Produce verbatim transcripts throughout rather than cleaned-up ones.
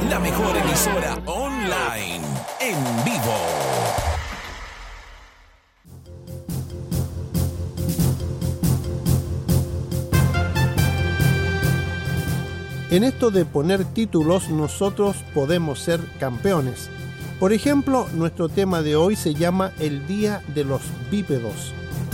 la mejor emisora online, en vivo. En esto de poner títulos, nosotros podemos ser campeones. Por ejemplo, nuestro tema de hoy se llama El Día de los Bípedos.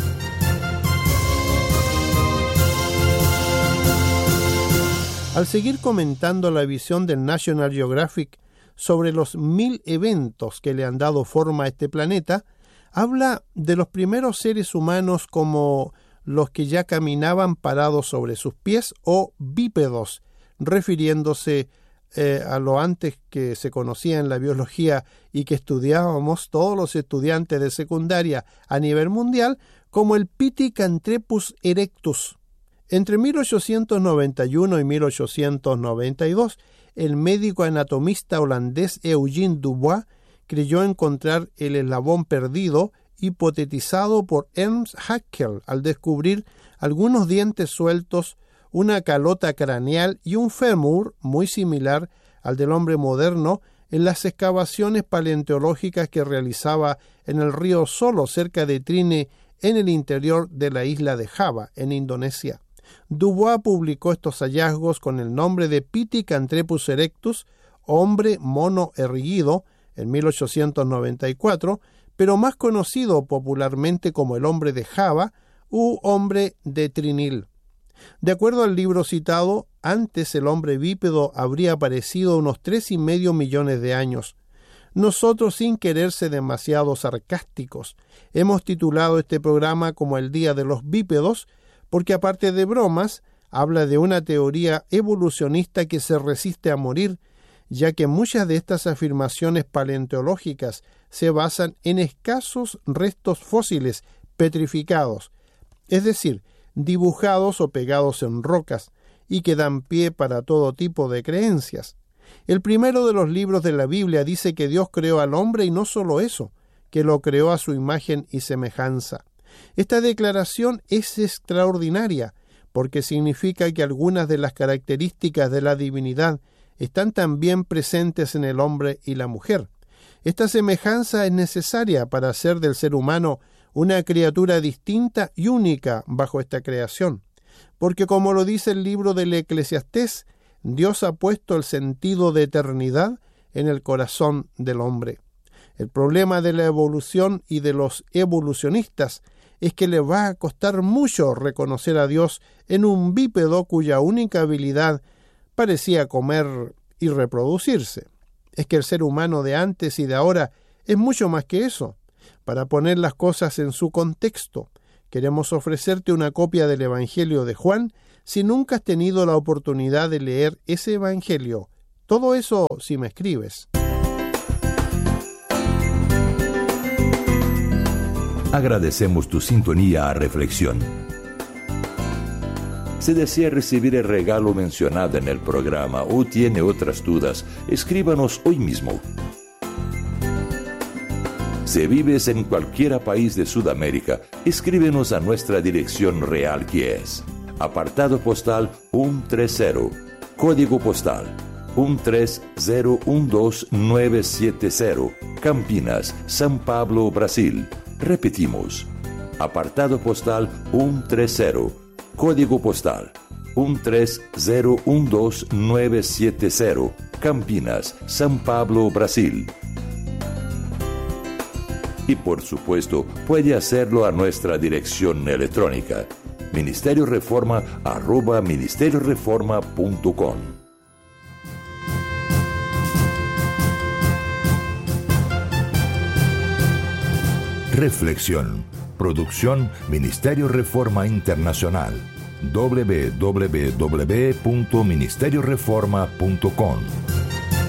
Al seguir comentando la visión del National Geographic sobre los mil eventos que le han dado forma a este planeta, habla de los primeros seres humanos como los que ya caminaban parados sobre sus pies o bípedos, refiriéndose eh, a lo antes que se conocía en la biología y que estudiábamos todos los estudiantes de secundaria a nivel mundial como el Pithecanthropus erectus. Entre mil ochocientos noventa y uno y mil ochocientos noventa y dos, el médico anatomista holandés Eugene Dubois creyó encontrar el eslabón perdido hipotetizado por Ernst Haeckel al descubrir algunos dientes sueltos, una calota craneal y un fémur muy similar al del hombre moderno en las excavaciones paleontológicas que realizaba en el río Solo, cerca de Trine, en el interior de la isla de Java, en Indonesia. Dubois publicó estos hallazgos con el nombre de Pithecanthropus erectus, hombre mono erguido, en mil ochocientos noventa y cuatro, pero más conocido popularmente como el hombre de Java u hombre de Trinil. De acuerdo al libro citado, antes el hombre bípedo habría aparecido unos tres y medio millones de años. Nosotros, sin querer ser demasiado sarcásticos, hemos titulado este programa como el Día de los Bípedos, porque aparte de bromas, habla de una teoría evolucionista que se resiste a morir, ya que muchas de estas afirmaciones paleontológicas se basan en escasos restos fósiles petrificados, es decir, dibujados o pegados en rocas, y que dan pie para todo tipo de creencias. El primero de los libros de la Biblia dice que Dios creó al hombre y no solo eso, que lo creó a su imagen y semejanza. Esta declaración es extraordinaria porque significa que algunas de las características de la divinidad están también presentes en el hombre y la mujer. Esta semejanza es necesaria para hacer del ser humano una criatura distinta y única bajo esta creación, porque como lo dice el libro del Eclesiastés, Dios ha puesto el sentido de eternidad en el corazón del hombre. El problema de la evolución y de los evolucionistas es que le va a costar mucho reconocer a Dios en un bípedo cuya única habilidad parecía comer y reproducirse. Es que el ser humano de antes y de ahora es mucho más que eso. Para poner las cosas en su contexto, queremos ofrecerte una copia del Evangelio de Juan si nunca has tenido la oportunidad de leer ese Evangelio. Todo eso si me escribes. Agradecemos tu sintonía a Reflexión. Si desea recibir el regalo mencionado en el programa o tiene otras dudas, escríbanos hoy mismo. Si vives en cualquier país de Sudamérica, escríbenos a nuestra dirección real, que es apartado postal ciento treinta, código postal uno tres cero uno dos nueve siete cero, Campinas, São Paulo, Brasil. Repetimos, apartado postal ciento treinta, código postal uno tres cero uno dos nueve siete cero, Campinas, São Paulo, Brasil. Y por supuesto, puede hacerlo a nuestra dirección electrónica, ministerio reforma arroba ministerio reforma punto com. Reflexión. Producción Ministerio Reforma Internacional. doble u doble u doble u punto ministerio reforma punto com